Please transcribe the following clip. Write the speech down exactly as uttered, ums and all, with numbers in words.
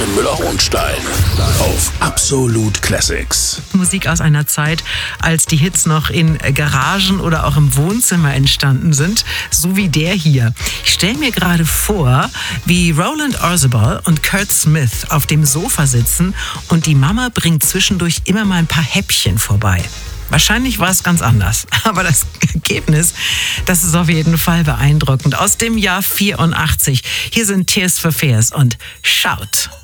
Joachim Müller-Hohenstein auf Absolut Classics. Musik aus einer Zeit, als die Hits noch in Garagen oder auch im Wohnzimmer entstanden sind, so wie der hier. Ich stelle mir gerade vor, wie Roland Orzabal und Kurt Smith auf dem Sofa sitzen und die Mama bringt zwischendurch immer mal ein paar Häppchen vorbei. Wahrscheinlich war es ganz anders, aber das Ergebnis, das ist auf jeden Fall beeindruckend. Aus dem Jahr vierundachtzig. Hier sind Tears for Fears und Shout.